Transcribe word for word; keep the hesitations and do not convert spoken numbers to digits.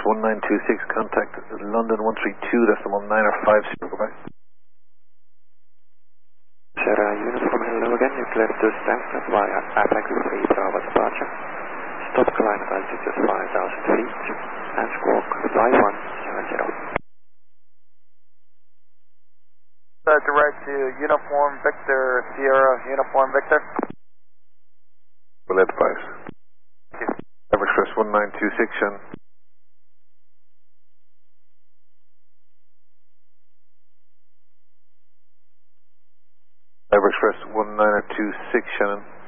one nine two six, contact London one three two, decimal nine or five zero, goodbye. Sierra Uniform, hello again, you cleared to Stanford via Apex three Bravo departure. Stop climb at altitude five thousand feet and squawk five one seven zero. Uh, direct to Uniform Victor, Sierra Uniform Victor. We'll advise. Thank you. Air Express one nine two six, Shannon. Air Express one nine two six, Shannon.